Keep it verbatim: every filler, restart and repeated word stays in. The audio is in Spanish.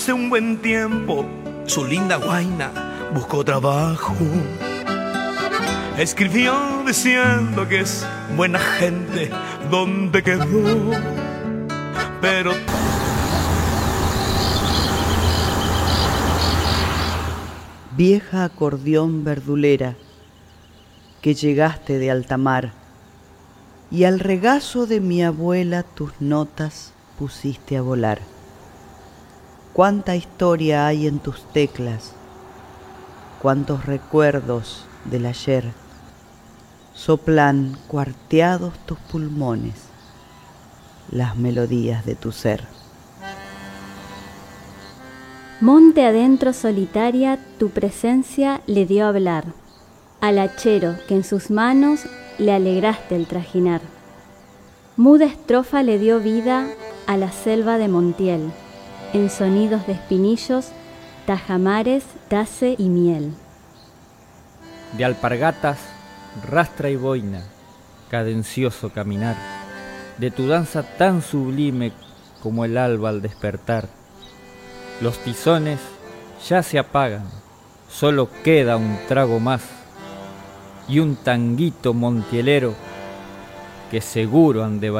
Hace un buen tiempo su linda guaina buscó trabajo. Escribió diciendo que es buena gente donde quedó, pero vieja acordeón verdulera, que llegaste de alta mar, y al regazo de mi abuela tus notas pusiste a volar. Cuánta historia hay en tus teclas, cuántos recuerdos del ayer, soplan cuarteados tus pulmones, las melodías de tu ser. Monte adentro solitaria tu presencia le dio a hablar, al hachero que en sus manos le alegraste el trajinar. Muda estrofa le dio vida a la selva de Montiel, en sonidos de espinillos, tajamares, tace y miel. De alpargatas, rastra y boina, cadencioso caminar, de tu danza tan sublime como el alba al despertar. Los tizones ya se apagan, solo queda un trago más y un tanguito montielero que seguro han de